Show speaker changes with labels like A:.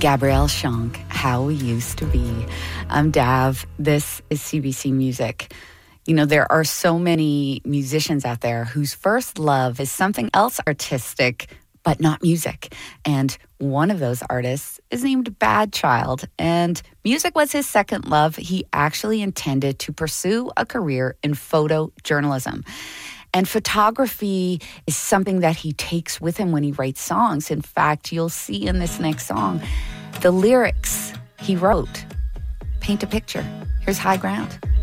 A: Gabrielle Shank, How We Used to Be. I'm Dav. This is CBC Music. You know, there are so many musicians out there whose first love is something else artistic, but not music. And one of those artists is named Bad Child. And music was his second love. He actually intended to pursue a career in photojournalism. And photography is something that he takes with him when he writes songs. In fact, you'll see in this next song, the lyrics he wrote paint a picture. Here's High Ground.